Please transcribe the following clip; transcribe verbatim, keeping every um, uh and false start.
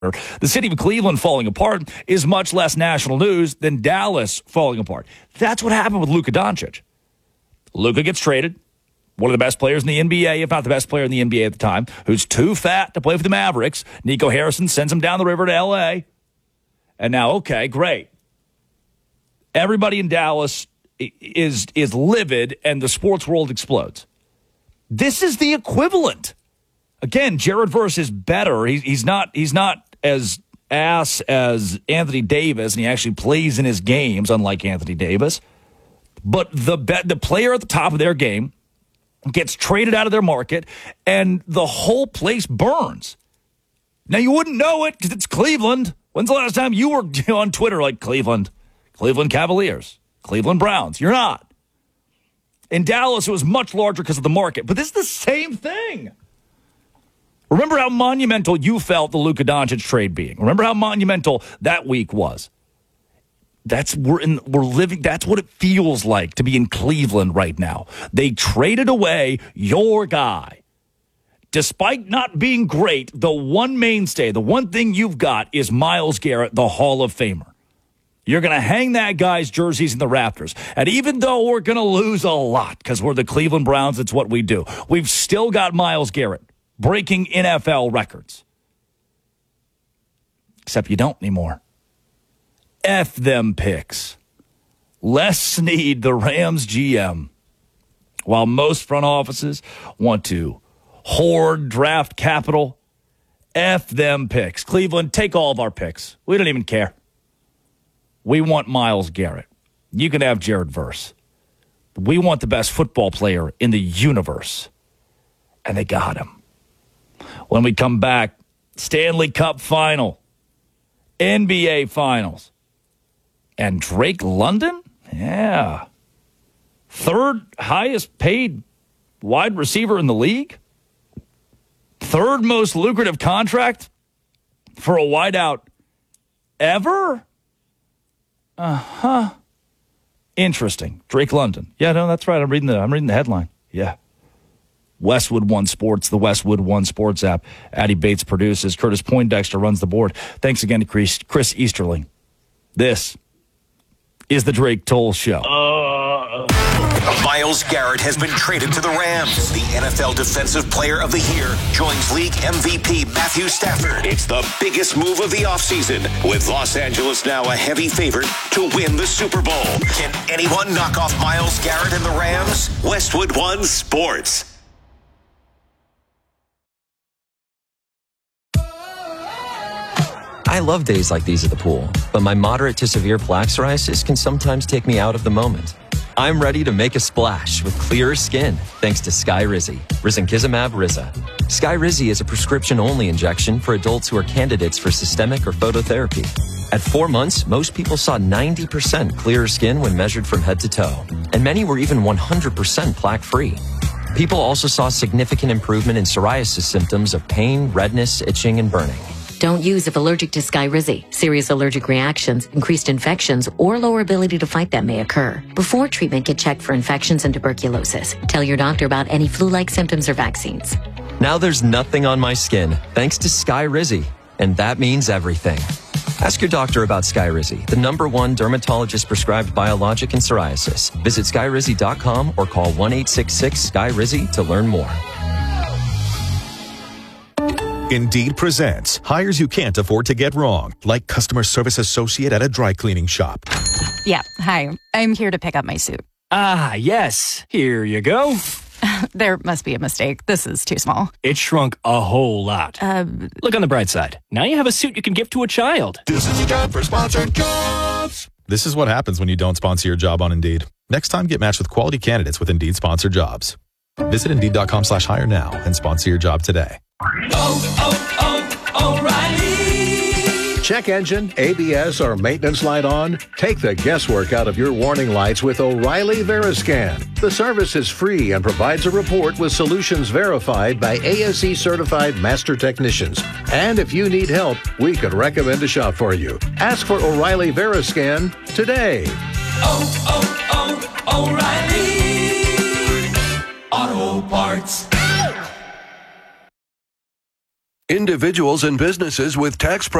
The city of Cleveland falling apart is much less national news than Dallas falling apart. That's what happened with Luka Doncic. Luka gets traded, one of the best players in the N B A, if not the best player in the N B A at the time, who's too fat to play for the Mavericks. Nico Harrison sends him down the river to L A. And now, okay, great. Everybody in Dallas is, is livid, and the sports world explodes. This is the equivalent. Again, Jared Verse is better. He, he's not. He's not as ass as Anthony Davis, and he actually plays in his games, unlike Anthony Davis. But the be- the player at the top of their game gets traded out of their market, and the whole place burns. Now, you wouldn't know it because it's Cleveland. When's the last time you were you know, on Twitter like Cleveland? Cleveland Cavaliers, Cleveland Browns. You're not. In Dallas, it was much larger because of the market. But this is the same thing. Remember how monumental you felt the Luka Doncic trade being. Remember how monumental that week was. That's we're in we're living. That's what it feels like to be in Cleveland right now. They traded away your guy, despite not being great. The one mainstay, the one thing you've got is Myles Garrett, the Hall of Famer. You're going to hang that guy's jerseys in the rafters. And even though we're going to lose a lot because we're the Cleveland Browns, it's what we do. We've still got Myles Garrett breaking N F L records. Except you don't anymore. F them picks. Les Snead, the Rams G M, while most front offices want to hoard draft capital, F them picks. Cleveland, take all of our picks. We don't even care. We want Myles Garrett. You can have Jared Verse. We want the best football player in the universe. And they got him. When we come back, Stanley Cup final, N B A finals, and Drake London? Yeah. Third highest paid wide receiver in the league? Third most lucrative contract for a wideout ever? Uh-huh. Interesting. Drake London. Yeah, no, that's right. I'm reading the I'm reading the headline. Yeah. Westwood One Sports, the Westwood One Sports app. Addie Bates produces. Curtis Poindexter runs the board. Thanks again to Chris, Chris Easterling. This is the Drake Toll Show. Uh, Myles Garrett has been traded to the Rams. The N F L Defensive Player of the Year joins league M V P Matthew Stafford. It's the biggest move of the offseason, with Los Angeles now a heavy favorite to win the Super Bowl. Can anyone knock off Myles Garrett and the Rams? Westwood One Sports. I love days like these at the pool, but my moderate to severe plaque psoriasis can sometimes take me out of the moment. I'm ready to make a splash with clearer skin thanks to Skyrizi, risankizumab Riza. Skyrizi is a prescription-only injection for adults who are candidates for systemic or phototherapy. At four months, most people saw ninety percent clearer skin when measured from head to toe, and many were even one hundred percent plaque-free. People also saw significant improvement in psoriasis symptoms of pain, redness, itching, and burning. Don't use if allergic to Skyrizi. Serious allergic reactions, increased infections, or lower ability to fight them may occur. Before treatment, get checked for infections and tuberculosis. Tell your doctor about any flu-like symptoms or vaccines. Now there's nothing on my skin thanks to Skyrizi, and that means everything. Ask your doctor about Skyrizi, the number one dermatologist-prescribed biologic in psoriasis. Visit skyrizi dot com or call one eight six six Sky Rizzi to learn more. Indeed presents hires you can't afford to get wrong, like customer service associate at a dry cleaning shop. Yeah, hi. I'm here to pick up my suit. Ah, yes. Here you go. There must be a mistake. This is too small. It shrunk a whole lot. Uh, Look on the bright side. Now you have a suit you can give to a child. This is a job for sponsored jobs. This is what happens when you don't sponsor your job on Indeed. Next time, get matched with quality candidates with Indeed sponsored jobs. Visit Indeed.com slash hire now and sponsor your job today. Oh, oh, O'Reilly. Check engine, A B S, or maintenance light on? Take the guesswork out of your warning lights with O'Reilly Veriscan. The service is free and provides a report with solutions verified by A S E certified master technicians. And if you need help, we can recommend a shop for you. Ask for O'Reilly Veriscan today. Oh, oh, oh, O'Reilly Auto Parts. Individuals and businesses with tax